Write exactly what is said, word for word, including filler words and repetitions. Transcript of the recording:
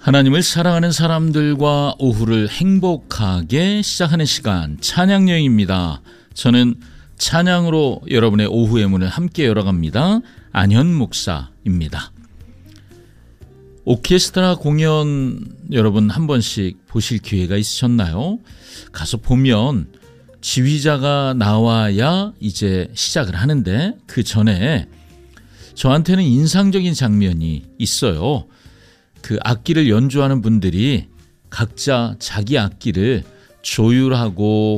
하나님을 사랑하는 사람들과 오후를 행복하게 시작하는 시간, 찬양여행입니다. 저는 찬양으로 여러분의 오후의 문을 함께 열어갑니다. 안현 목사입니다. 오케스트라 공연 여러분 한 번씩 보실 기회가 있으셨나요? 가서 보면 지휘자가 나와야 이제 시작을 하는데 그 전에 저한테는 인상적인 장면이 있어요. 그 악기를 연주하는 분들이 각자 자기 악기를 조율하고